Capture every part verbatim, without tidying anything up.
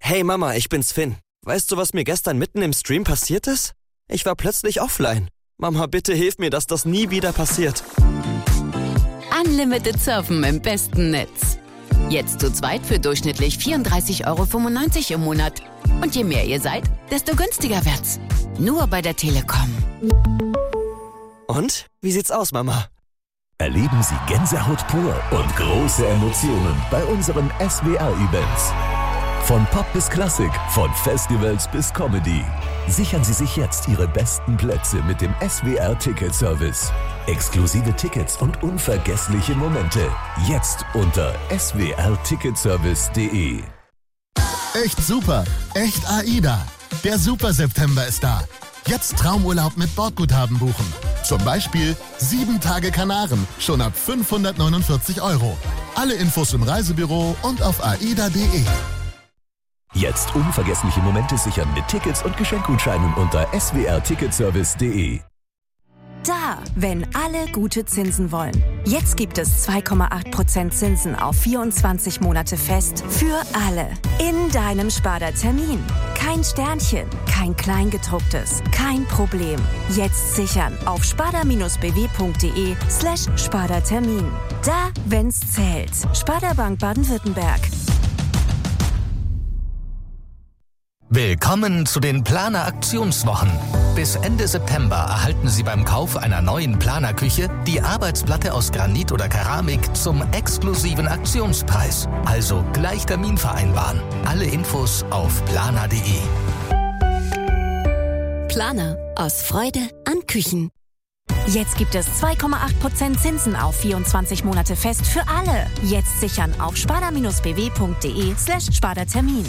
Hey Mama, ich bin's Finn. Weißt du, was mir gestern mitten im Stream passiert ist? Ich war plötzlich offline. Mama, bitte hilf mir, dass das nie wieder passiert. Unlimited Surfen im besten Netz. Jetzt zu zweit für durchschnittlich vierunddreißig Euro fünfundneunzig im Monat. Und je mehr ihr seid, desto günstiger wird's. Nur bei der Telekom. Und? Wie sieht's aus, Mama? Erleben Sie Gänsehaut pur und große Emotionen bei unseren S W R-Events. Von Pop bis Klassik, von Festivals bis Comedy. Sichern Sie sich jetzt Ihre besten Plätze mit dem S W R-Ticket-Service. Exklusive Tickets und unvergessliche Momente. Jetzt unter s w r ticketservice punkt d e. Echt super, echt AIDA. Der Super-September ist da. Jetzt Traumurlaub mit Bordguthaben buchen. Zum Beispiel sieben Tage Kanaren, schon ab fünfhundertneunundvierzig Euro. Alle Infos im Reisebüro und auf aida punkt d e. Jetzt unvergessliche Momente sichern mit Tickets und Geschenkgutscheinen unter s w r ticketservice punkt d e. Da, wenn alle gute Zinsen wollen. Jetzt gibt es zwei Komma acht Prozent Zinsen auf vierundzwanzig Monate fest für alle. In deinem Sparda-Termin. Kein Sternchen, kein Kleingedrucktes, kein Problem. Jetzt sichern auf sparda-bw.de slash Sparda-Termin. Da, wenn's zählt. Sparda Bank Baden-Württemberg. Willkommen zu den Planer-Aktionswochen. Bis Ende September erhalten Sie beim Kauf einer neuen Planerküche die Arbeitsplatte aus Granit oder Keramik zum exklusiven Aktionspreis. Also gleich Termin vereinbaren. Alle Infos auf planer punkt d e. Planer. Aus Freude an Küchen. Jetzt gibt es zwei Komma acht Prozent Zinsen auf vierundzwanzig Monate fest für alle. Jetzt sichern auf sparda-bw.de slash Sparda-Termin.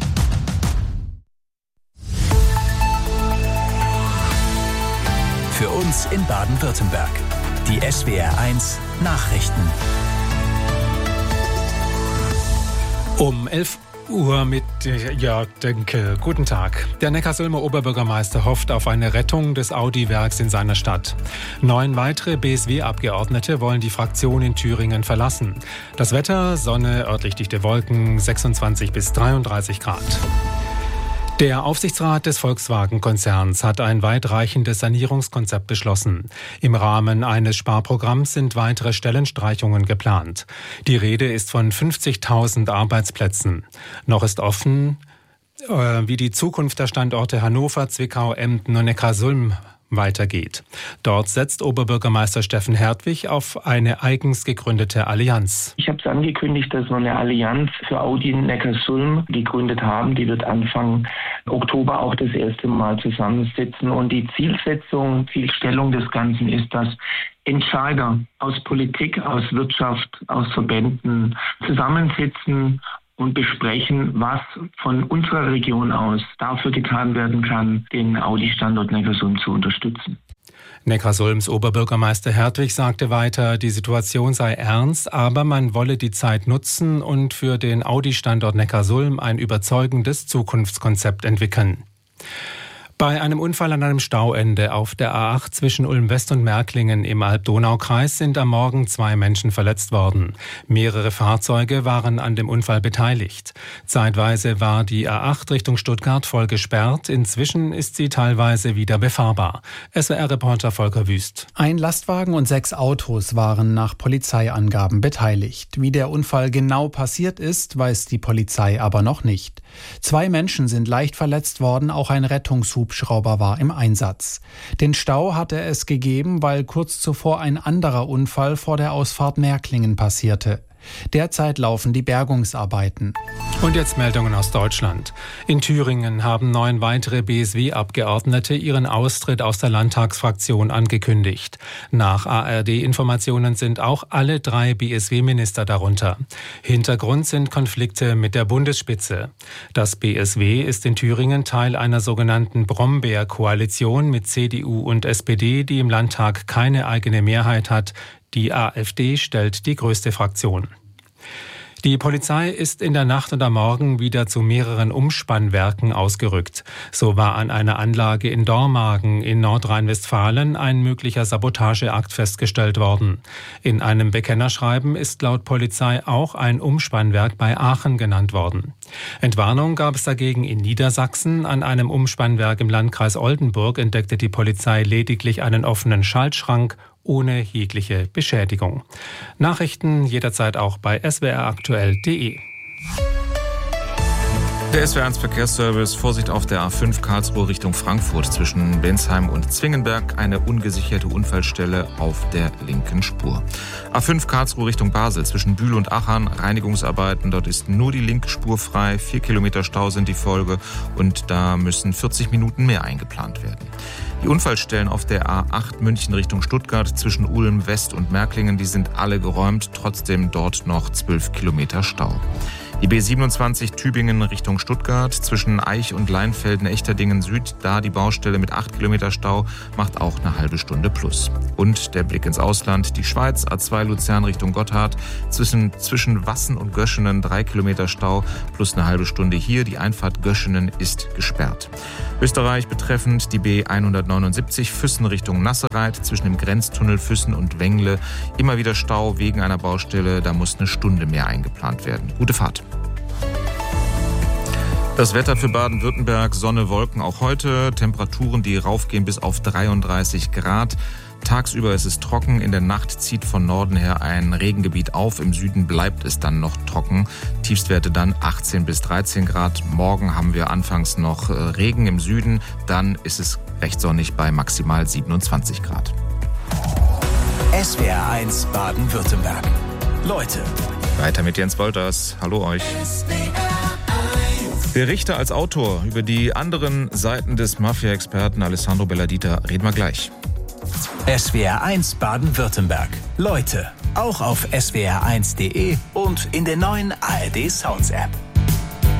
Für uns in Baden-Württemberg. Die S W R eins Nachrichten. Um elf Uhr mit Jörg Denke. Guten Tag. Der Neckarsulmer Oberbürgermeister hofft auf eine Rettung des Audi-Werks in seiner Stadt. Neun weitere B S W-Abgeordnete wollen die Fraktion in Thüringen verlassen. Das Wetter, Sonne, örtlich dichte Wolken, sechsundzwanzig bis dreiunddreißig Grad. Der Aufsichtsrat des Volkswagen-Konzerns hat ein weitreichendes Sanierungskonzept beschlossen. Im Rahmen eines Sparprogramms sind weitere Stellenstreichungen geplant. Die Rede ist von fünfzigtausend Arbeitsplätzen. Noch ist offen, äh, wie die Zukunft der Standorte Hannover, Zwickau, Emden und Neckarsulm weitergeht. Dort setzt Oberbürgermeister Steffen Hertwig auf eine eigens gegründete Allianz. Ich habe es angekündigt, dass wir eine Allianz für Audi Neckarsulm gegründet haben. Die wird Anfang Oktober auch das erste Mal zusammensitzen. Und die Zielsetzung, Zielstellung des Ganzen ist, dass Entscheider aus Politik, aus Wirtschaft, aus Verbänden zusammensitzen und besprechen, was von unserer Region aus dafür getan werden kann, den Audi-Standort Neckarsulm zu unterstützen. Neckarsulms Oberbürgermeister Hertwig sagte weiter, die Situation sei ernst, aber man wolle die Zeit nutzen und für den Audi-Standort Neckarsulm ein überzeugendes Zukunftskonzept entwickeln. Bei einem Unfall an einem Stauende auf der A acht zwischen Ulm-West und Märklingen im Alb-Donau-Kreis sind am Morgen zwei Menschen verletzt worden. Mehrere Fahrzeuge waren an dem Unfall beteiligt. Zeitweise war die A acht Richtung Stuttgart voll gesperrt. Inzwischen ist sie teilweise wieder befahrbar. S W R-Reporter Volker Wüst. Ein Lastwagen und sechs Autos waren nach Polizeiangaben beteiligt. Wie der Unfall genau passiert ist, weiß die Polizei aber noch nicht. Zwei Menschen sind leicht verletzt worden, auch ein Rettungshubschrauber Hubschrauber war im Einsatz. Den Stau hatte es gegeben, weil kurz zuvor ein anderer Unfall vor der Ausfahrt Märklingen passierte. Derzeit laufen die Bergungsarbeiten. Und jetzt Meldungen aus Deutschland. In Thüringen haben neun weitere B S W-Abgeordnete ihren Austritt aus der Landtagsfraktion angekündigt. Nach A R D-Informationen sind auch alle drei B S W-Minister darunter. Hintergrund sind Konflikte mit der Bundesspitze. Das B S W ist in Thüringen Teil einer sogenannten Brombeer-Koalition mit C D U und S P D, die im Landtag keine eigene Mehrheit hat. Die AfD stellt die größte Fraktion. Die Polizei ist in der Nacht und am Morgen wieder zu mehreren Umspannwerken ausgerückt. So war an einer Anlage in Dormagen in Nordrhein-Westfalen ein möglicher Sabotageakt festgestellt worden. In einem Bekennerschreiben ist laut Polizei auch ein Umspannwerk bei Aachen genannt worden. Entwarnung gab es dagegen in Niedersachsen. An einem Umspannwerk im Landkreis Oldenburg entdeckte die Polizei lediglich einen offenen Schaltschrank ohne jegliche Beschädigung. Nachrichten jederzeit auch bei s w r aktuell punkt d e. Der S W R eins Verkehrsservice, Vorsicht auf der A fünf Karlsruhe Richtung Frankfurt zwischen Bensheim und Zwingenberg, eine ungesicherte Unfallstelle auf der linken Spur. A fünf Karlsruhe Richtung Basel zwischen Bühl und Achern, Reinigungsarbeiten, dort ist nur die linke Spur frei, vier Kilometer Stau sind die Folge und da müssen vierzig Minuten mehr eingeplant werden. Die Unfallstellen auf der A acht München Richtung Stuttgart zwischen Ulm West und Märklingen, die sind alle geräumt, trotzdem dort noch zwölf Kilometer Stau. Die B siebenundzwanzig Tübingen Richtung Stuttgart zwischen Eich und Leinfelden-Echterdingen Süd, da die Baustelle mit acht Kilometer Stau, macht auch eine halbe Stunde plus. Und der Blick ins Ausland, die Schweiz, A zwei Luzern Richtung Gotthard, zwischen, zwischen Wassen und Göschenen drei Kilometer Stau plus eine halbe Stunde hier, die Einfahrt Göschenen ist gesperrt. Österreich betreffend die B hundertneunundsiebzig Füssen Richtung Nasserreit zwischen dem Grenztunnel Füssen und Wengle, immer wieder Stau wegen einer Baustelle, da muss eine Stunde mehr eingeplant werden. Gute Fahrt. Das Wetter für Baden-Württemberg, Sonne, Wolken auch heute, Temperaturen, die raufgehen bis auf dreiunddreißig Grad. Tagsüber ist es trocken, in der Nacht zieht von Norden her ein Regengebiet auf, im Süden bleibt es dann noch trocken. Tiefstwerte dann achtzehn bis dreizehn Grad. Morgen haben wir anfangs noch Regen im Süden, dann ist es recht sonnig bei maximal siebenundzwanzig Grad. S W R eins Baden-Württemberg. Leute. Weiter mit Jens Wolters. Hallo euch. Der Richter als Autor, über die anderen Seiten des Mafia-Experten Alessandro Belladita reden wir gleich. S W R eins Baden-Württemberg. Leute, auch auf s w r eins punkt d e und in der neuen A R D Sounds App.